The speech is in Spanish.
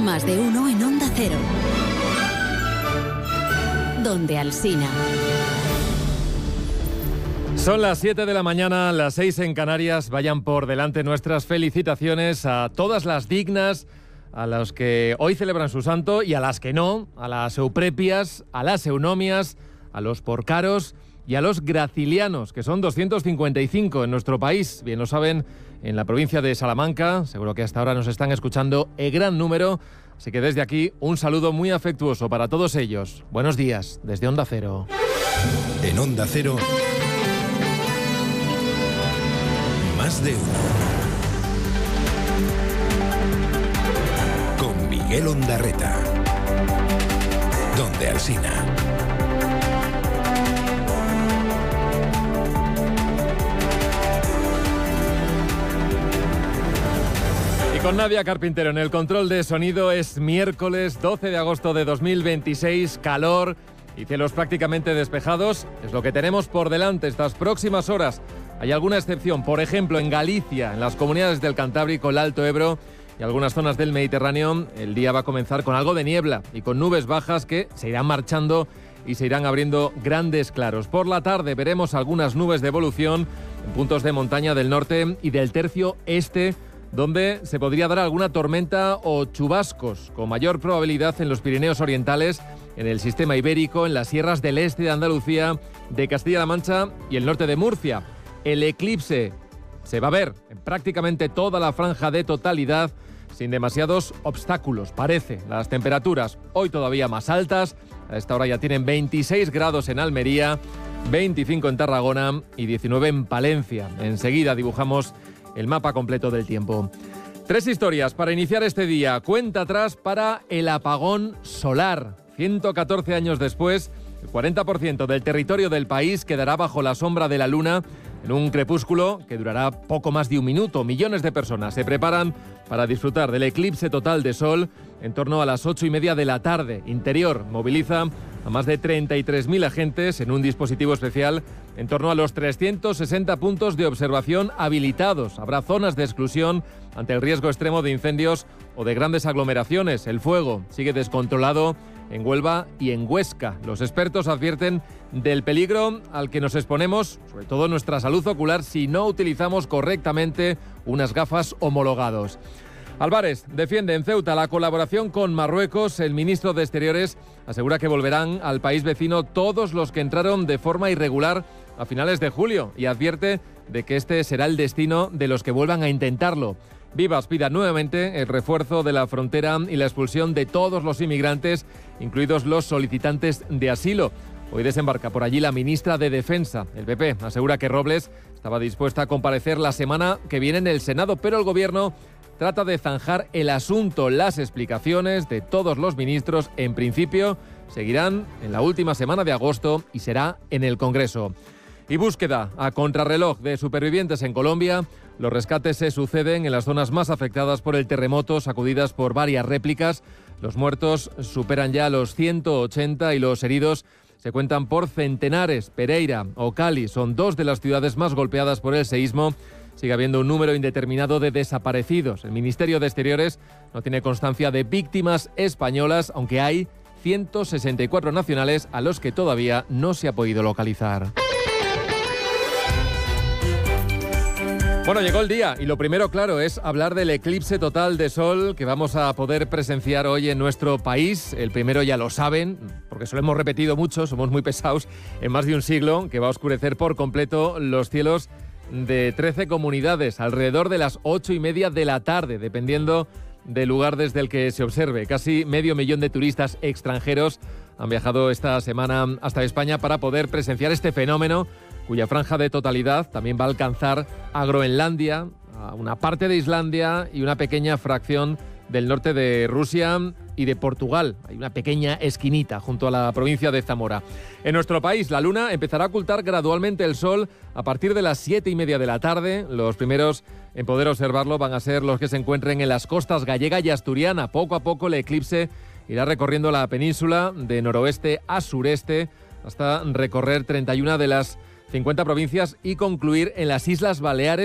Más de uno en Onda Cero. Donde Alsina. Son las 7 de la mañana, las 6 en Canarias. Vayan por delante nuestras felicitaciones a todas las dignas, a los que hoy celebran su santo y a las que no, a las euprepias, a las eunomias, a los porcaros y a los gracilianos, que son 255 en nuestro país. Bien lo saben, en la provincia de Salamanca, seguro que hasta ahora nos están escuchando en gran número. Así que desde aquí, un saludo muy afectuoso para todos ellos. Buenos días, desde Onda Cero. En Onda Cero, Más de uno. Con Miguel Ondarreta. Donde Alsina. Con Nadia Carpintero en el control de sonido. Es miércoles 12 de agosto de 2026, calor y cielos prácticamente despejados. Es lo que tenemos por delante estas próximas horas. Hay alguna excepción, por ejemplo en Galicia, en las comunidades del Cantábrico, el Alto Ebro y algunas zonas del Mediterráneo. El día va a comenzar con algo de niebla y con nubes bajas que se irán marchando y se irán abriendo grandes claros. Por la tarde veremos algunas nubes de evolución en puntos de montaña del norte y del tercio este, donde se podría dar alguna tormenta o chubascos, con mayor probabilidad en los Pirineos Orientales, en el sistema ibérico, en las sierras del este de Andalucía, de Castilla-La Mancha y el norte de Murcia. El eclipse se va a ver en prácticamente toda la franja de totalidad, sin demasiados obstáculos, parece. Las temperaturas hoy todavía más altas, a esta hora ya tienen 26 grados en Almería, 25 en Tarragona y 19 en Palencia. Enseguida dibujamos el mapa completo del tiempo. 3 historias para iniciar este día. Cuenta atrás para el apagón solar. 114 años después, el 40% del territorio del país quedará bajo la sombra de la luna en un crepúsculo que durará poco más de un minuto. Millones de personas se preparan para disfrutar del eclipse total de sol en torno a las 8:30 de la tarde. Interior moviliza a más de 33.000 agentes en un dispositivo especial en torno a los 360 puntos de observación habilitados. Habrá zonas de exclusión ante el riesgo extremo de incendios o de grandes aglomeraciones. El fuego sigue descontrolado en Huelva y en Huesca. Los expertos advierten del peligro al que nos exponemos, sobre todo nuestra salud ocular, si no utilizamos correctamente unas gafas homologadas. Álvarez defiende en Ceuta la colaboración con Marruecos. El ministro de Exteriores asegura que volverán al país vecino todos los que entraron de forma irregular a finales de julio y advierte de que este será el destino de los que vuelvan a intentarlo. Vivas pida nuevamente el refuerzo de la frontera y la expulsión de todos los inmigrantes, incluidos los solicitantes de asilo. Hoy desembarca por allí la ministra de Defensa. El PP asegura que Robles estaba dispuesta a comparecer la semana que viene en el Senado, pero el Gobierno trata de zanjar el asunto. Las explicaciones de todos los ministros, en principio, seguirán en la última semana de agosto y será en el Congreso. Y búsqueda a contrarreloj de supervivientes en Colombia. Los rescates se suceden en las zonas más afectadas por el terremoto, sacudidas por varias réplicas. Los muertos superan ya los 180 y los heridos se cuentan por centenares. Pereira o Cali son 2 de las ciudades más golpeadas por el seísmo. Sigue habiendo un número indeterminado de desaparecidos. El Ministerio de Exteriores no tiene constancia de víctimas españolas, aunque hay 164 nacionales a los que todavía no se ha podido localizar. Bueno, llegó el día y lo primero, claro, es hablar del eclipse total de sol que vamos a poder presenciar hoy en nuestro país. El primero ya lo saben, porque se lo hemos repetido mucho, somos muy pesados, en más de un siglo, que va a oscurecer por completo los cielos de 13 comunidades, alrededor de las 8:30 de la tarde, dependiendo del lugar desde el que se observe. Casi 500.000 de turistas extranjeros han viajado esta semana hasta España para poder presenciar este fenómeno, cuya franja de totalidad también va a alcanzar a Groenlandia, a una parte de Islandia y una pequeña fracción del norte de Rusia y de Portugal. Hay una pequeña esquinita junto a la provincia de Zamora. En nuestro país, la luna empezará a ocultar gradualmente el sol a partir de las 7:30 de la tarde. Los primeros en poder observarlo van a ser los que se encuentren en las costas gallega y asturiana. Poco a poco el eclipse irá recorriendo la península de noroeste a sureste hasta recorrer 31 de las 50 provincias y concluir en las Islas Baleares.